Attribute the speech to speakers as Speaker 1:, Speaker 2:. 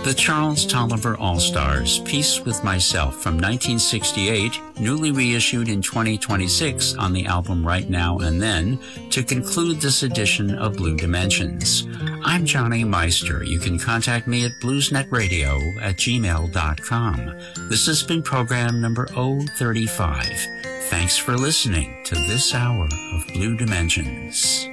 Speaker 1: The Charles Tolliver All-Stars, Peace with Myself from 1968, newly reissued in 2026 on the album Right Now and Then, to conclude this edition of Blue Dimensions. I'm Johnny Meister. You can contact me at bluesnetradio@gmail.com. This has been program number 035. Thanks for listening to this hour of Blue Dimensions.